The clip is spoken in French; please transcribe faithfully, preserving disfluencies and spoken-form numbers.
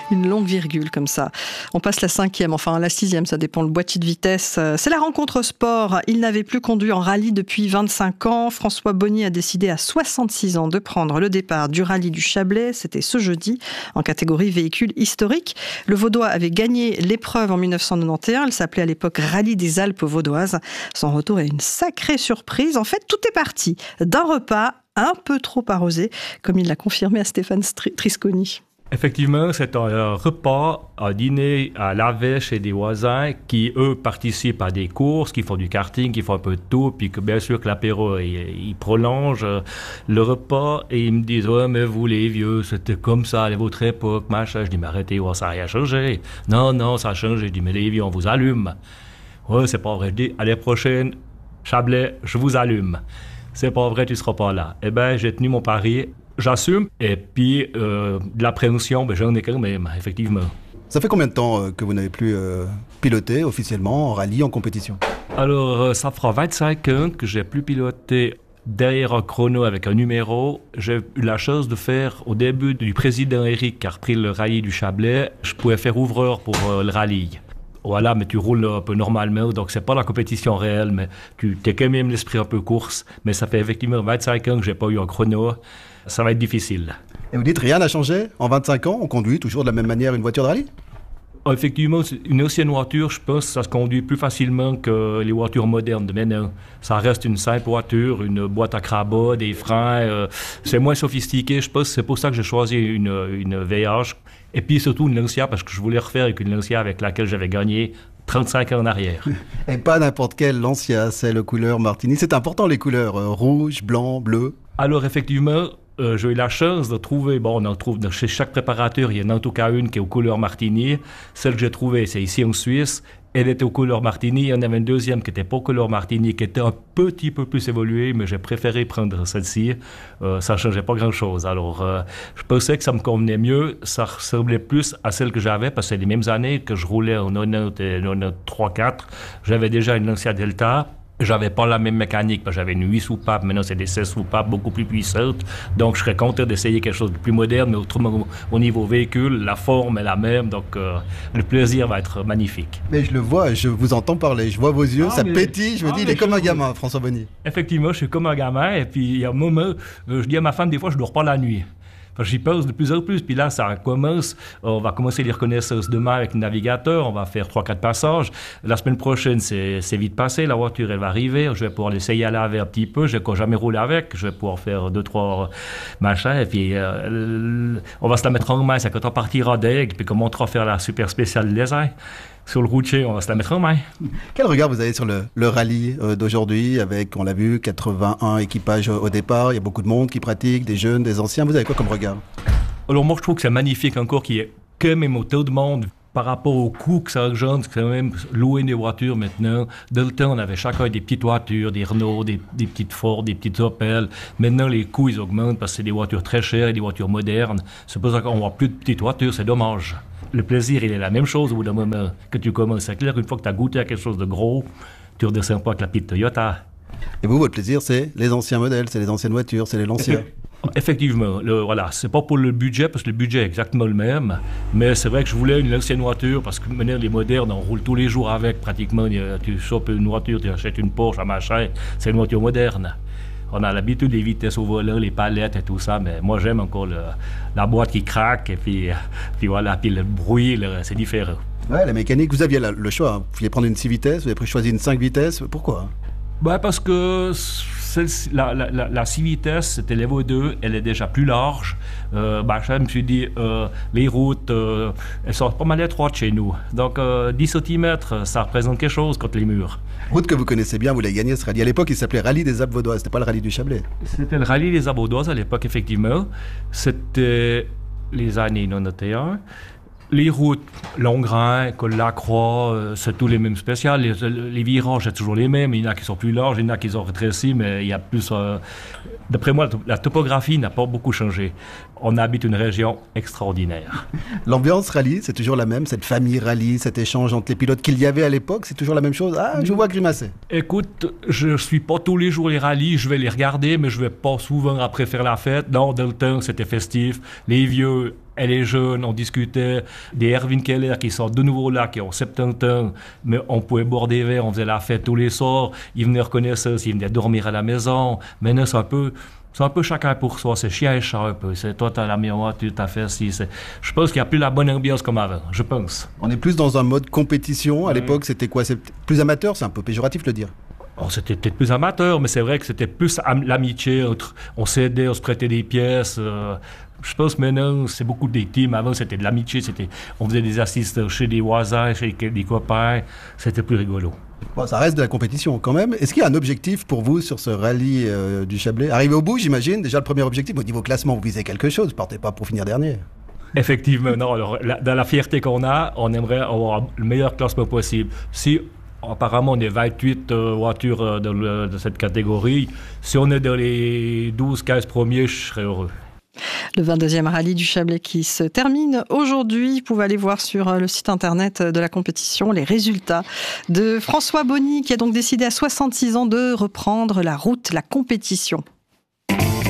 Une longue virgule comme ça. On passe la cinquième, enfin la sixième, ça dépend le boîtier de vitesse. C'est la rencontre sport. Il n'avait plus conduit en rallye depuis vingt-cinq ans. François Bonnier a décidé à soixante-six ans de prendre le départ du rallye du Chablais. C'était ce jeudi, en catégorie véhicule historique. Le Vaudois avait gagné l'épreuve en mille neuf cent quatre-vingt-onze. Elle s'appelait à l'époque Rallye des Alpes vaudoises. Son retour est une sacrée surprise. En fait, tout est parti d'un repas un peu trop arrosé, comme il l'a confirmé à Stéphane Trisconi. Effectivement, c'est un repas, un dîner à Lavey chez des voisins qui, eux, participent à des courses, qui font du karting, qui font un peu de tout, puis que bien sûr que l'apéro, il, il prolonge le repas et ils me disent « Ouais, mais vous les vieux, c'était comme ça à votre époque, machin. » Je dis « Mais arrêtez, ouais, ça n'a rien changé. » « Non, non, ça a changé. » Je dis « Mais les vieux, on vous allume. » « Ouais, c'est pas vrai. » Je dis « Allez, prochaine, Chablais, je vous allume. » « C'est pas vrai, tu seras pas là. » Eh bien, j'ai tenu mon pari. J'assume. Et puis, euh, de l'appréhension, ben, j'en ai quand même, effectivement. Ça fait combien de temps euh, que vous n'avez plus euh, piloté officiellement en rallye, en compétition? Alors, euh, ça fera vingt-cinq ans que j'ai plus piloté derrière un chrono avec un numéro. J'ai eu la chance de faire, au début du président Eric qui a repris le rallye du Chablais, je pouvais faire ouvreur pour euh, le rallye. Voilà, mais tu roules un peu normalement, donc c'est pas la compétition réelle, mais tu as quand même l'esprit un peu course. Mais ça fait effectivement vingt-cinq ans que j'ai pas eu un chrono. Ça va être difficile. Et vous dites, rien n'a changé? En vingt-cinq ans, on conduit toujours de la même manière une voiture de rallye? Effectivement, une ancienne voiture, je pense, ça se conduit plus facilement que les voitures modernes de maintenant. Ça reste une simple voiture, une boîte à crabas, des freins. Euh, c'est moins sophistiqué, je pense. C'est pour ça que j'ai choisi une, une V H. Et puis surtout une Lancia, parce que je voulais refaire avec une Lancia avec laquelle j'avais gagné trente-cinq ans en arrière. Et pas n'importe quelle Lancia, c'est le couleur Martini. C'est important, les couleurs euh, rouge, blanc, bleu. Alors effectivement, Euh, j'ai eu la chance de trouver, bon, on en trouve chez chaque préparateur, il y en a en tout cas une qui est aux couleurs Martini. Celle que j'ai trouvée, c'est ici en Suisse. Elle était aux couleurs Martini. Il y en avait une deuxième qui n'était pas aux couleurs Martini, qui était un petit peu plus évoluée, mais j'ai préféré prendre celle-ci. Euh, ça ne changeait pas grand-chose. Alors, euh, je pensais que ça me convenait mieux. Ça ressemblait plus à celle que j'avais, parce que c'est les mêmes années que je roulais en quatre-vingt-dix et quatre-vingt-treize quatre. J'avais déjà une Lancia Delta. J'avais pas la même mécanique, parce que j'avais une huit soupapes, maintenant c'est des seize soupapes beaucoup plus puissantes. Donc je serais content d'essayer quelque chose de plus moderne, mais autrement au niveau véhicule, la forme est la même, donc euh, le plaisir va être magnifique. Mais je le vois, je vous entends parler, je vois vos yeux, ah, ça mais... pétille, je me ah, dis, il est comme un gamin, François Bonnier. Effectivement, je suis comme un gamin, et puis il y a un moment, euh, je dis à ma femme, des fois je dors pas la nuit. Enfin, j'y pense de plus en plus, puis là, ça commence. On va commencer les reconnaissances demain avec le navigateur. On va faire trois quatre passages. La semaine prochaine, c'est, c'est vite passé. La voiture, elle va arriver. Je vais pouvoir l'essayer à laver un petit peu. Je n'ai jamais roulé avec. Je vais pouvoir faire deux, trois machins. Et puis, euh, on va se la mettre en main. C'est quand on partira d'Aigle, puis qu'on montera faire la super spéciale design. Sur le routier, on va se la mettre en main. Quel regard vous avez sur le, le rallye euh, d'aujourd'hui avec, on l'a vu, quatre-vingt-un équipages au, au départ. Il y a beaucoup de monde qui pratique, des jeunes, des anciens. Vous avez quoi comme regard? Alors moi, je trouve que c'est magnifique encore qu'il y ait quand même autant de monde par rapport au coût que ça engendre. C'est quand même louer des voitures maintenant. Dans le temps, on avait chacun des petites voitures, des Renault, des, des petites Ford, des petites Opel. Maintenant, les coûts, ils augmentent parce que c'est des voitures très chères et des voitures modernes. C'est pour ça qu'on voit plus de petites voitures, c'est dommage. Le plaisir, il est la même chose au bout d'un moment que tu commences. C'est clair, une fois que tu as goûté à quelque chose de gros, tu ne redescends pas avec la petite Toyota. Et vous, votre plaisir, c'est les anciens modèles, c'est les anciennes voitures, c'est les Lancia. Effectivement, le, voilà, c'est pas pour le budget, parce que le budget est exactement le même, mais c'est vrai que je voulais une ancienne voiture, parce que maintenant, les modernes, on roule tous les jours avec, pratiquement. Tu chopes une voiture, tu achètes une Porsche, un machin, c'est une voiture moderne. On a l'habitude des vitesses au volant, les palettes et tout ça, mais moi, j'aime encore le, la boîte qui craque, et puis, puis voilà, puis le bruit, le, c'est différent. Ouais, la mécanique, vous aviez la, le choix, hein. Vous pouviez prendre une six vitesses, vous avez choisi une cinq vitesses, pourquoi? Ben parce que la, la, la, la six vitesses, c'était l'Evo deux, elle est déjà plus large. Euh, ben, je me suis dit, euh, les routes, euh, elles sont pas mal étroites chez nous. Donc, euh, dix centimètres, ça représente quelque chose contre les murs. Route que vous connaissez bien, vous l'avez gagné ce rallye. À l'époque, il s'appelait Rallye des Alpes vaudoises, c'était pas le rallye du Chablais. C'était le rallye des Alpes vaudoises à l'époque, effectivement. C'était les années quatre-vingt-onze. Les routes, Longrain, Col-la-Croix, euh, c'est tous les mêmes spéciales. Les, les virages, c'est toujours les mêmes. Il y en a qui sont plus larges, il y en a qui sont rétrécis, mais il y a plus... Euh, d'après moi, la topographie n'a pas beaucoup changé. On habite une région extraordinaire. L'ambiance rallye, c'est toujours la même, cette famille rallye, cet échange entre les pilotes qu'il y avait à l'époque, c'est toujours la même chose? Ah, je vous vois grimacer. Écoute, je suis pas tous les jours les rallyes, je vais les regarder, mais je vais pas souvent après faire la fête. Non, dans le temps, c'était festif. Les vieux elle est jeune, on discutait des Erwin Keller qui sont de nouveau là, qui ont soixante-dix ans, mais on pouvait boire des verres, on faisait la fête tous les soirs, ils venaient reconnaître ça, ils venaient dormir à la maison. Maintenant, c'est un peu... C'est un peu chacun pour soi, c'est chien et chat un peu. C'est toi, t'as la miroir, tu t'as fait si. C'est... Je pense qu'il n'y a plus la bonne ambiance comme avant, je pense. On est plus dans un mode compétition. À mmh. l'époque, c'était quoi? C'est plus amateur, c'est un peu péjoratif de le dire. Oh, c'était peut-être plus amateur, mais c'est vrai que c'était plus am- l'amitié. Entre, on s'aidait, on se prêtait des pièces. Euh, je pense maintenant, c'est beaucoup des teams. Avant, c'était de l'amitié. C'était, on faisait des assises chez des voisins, chez des copains. C'était plus rigolo. Bon, ça reste de la compétition quand même. Est-ce qu'il y a un objectif pour vous sur ce rallye euh, du Chablais? Arrivé au bout, j'imagine, déjà le premier objectif, au niveau classement, vous visez quelque chose, vous ne partez pas pour finir dernier. Effectivement, non. Alors, la, dans la fierté qu'on a, on aimerait avoir le meilleur classement possible. Si apparemment on est vingt-huit euh, voitures euh, de, le, de cette catégorie, si on est dans les douze quinze premiers, je serais heureux. Le vingt-deuxième rallye du Chablais qui se termine aujourd'hui. Vous pouvez aller voir sur le site internet de la compétition les résultats de François Bonny qui a donc décidé à soixante-six ans de reprendre la route, la compétition.